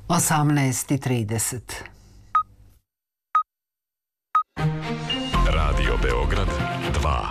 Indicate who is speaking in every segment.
Speaker 1: 18:30.
Speaker 2: Radio Beograd 2.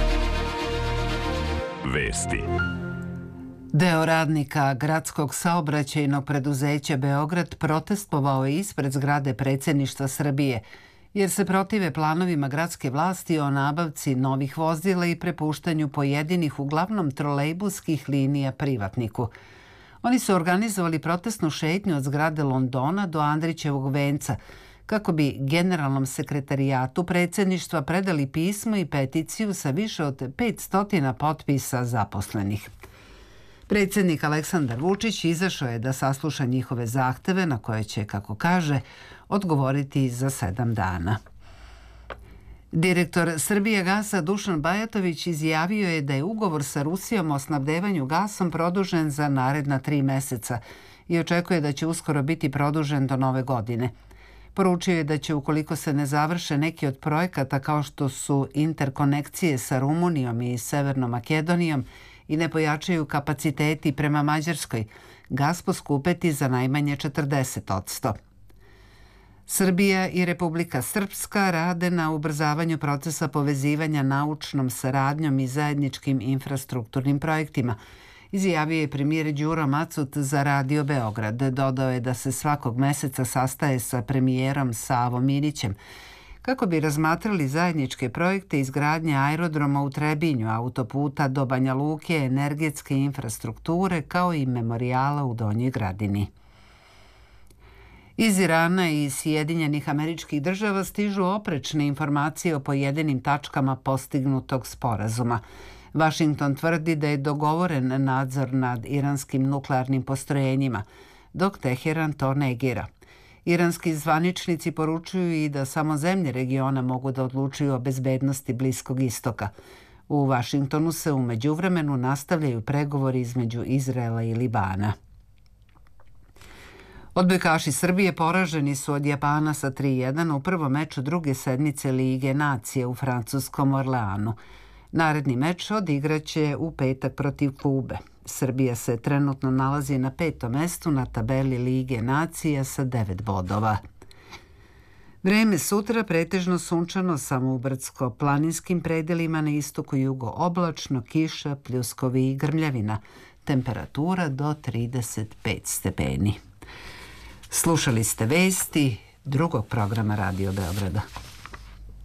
Speaker 2: Vesti.
Speaker 1: Deo radnika Gradskog saobraćajnog preduzeća Beograd protestovao je ispred zgrade predsjedništva Srbije, jer se protive planovima gradske vlasti o nabavci novih vozila i prepuštanju pojedinih uglavnom trolejbuskih linija privatniku. Oni su organizovali protestnu šetnju od zgrade Londona do Andrićevog venca, kako bi generalnom sekretarijatu predsjedništva predali pismo i peticiju sa više od 500 potpisa zaposlenih. Predsjednik Aleksandar Vučić izašao je da sasluša njihove zahteve, na koje će, kako kaže, odgovoriti za 7 dana. Direktor Srbijagasa Dušan Bajatović izjavio je da je ugovor sa Rusijom o snabdevanju gasom produžen za naredna 3 meseca i očekuje da će uskoro biti produžen do nove godine. Poručio je da će, ukoliko se ne završe neki od projekata kao što su interkonekcije sa Rumunijom i Severnom Makedonijom i ne pojačaju kapaciteti prema Mađarskoj, gas poskupeti za najmanje 40%. Srbija i Republika Srpska rade na ubrzavanju procesa povezivanja naučnom saradnjom i zajedničkim infrastrukturnim projektima, izjavio je premijer Đuro Macut za Radio Beograd. Dodao je da se svakog meseca sastaje sa premijerom Savom Minićem kako bi razmatrali zajedničke projekte izgradnje aerodroma u Trebinju, autoputa do Banja Luke, energetske infrastrukture kao i memorijala u Donjoj Gradini. Iz Irana i Sjedinjenih Američkih Država stižu oprečne informacije o pojedinim tačkama postignutog sporazuma. Vašington tvrdi da je dogovoren nadzor nad iranskim nuklearnim postrojenjima, dok Teheran to negira. Iranski zvaničnici poručuju i da samo zemlje regiona mogu da odlučuju o bezbednosti Bliskog istoka. U Vašingtonu se u međuvremenu nastavljaju pregovori između Izraela i Libana. Odbojkaši Srbije poraženi su od Japana sa 3:1 u prvom meču druge sedmice Lige nacije u francuskom Orleanu. Naredni meč odigraće u petak protiv Kube. Srbija se trenutno nalazi na 5. mestu na tabeli Lige nacija sa 9 bodova. Vreme sutra pretežno sunčano, samo u brdsko-planinskim predelima, na istoku i jugu oblačno, kiša, pljuskovi i grmljavina. Temperatura do 35 stepeni. Slušali ste vesti drugog programa Radio Beograda.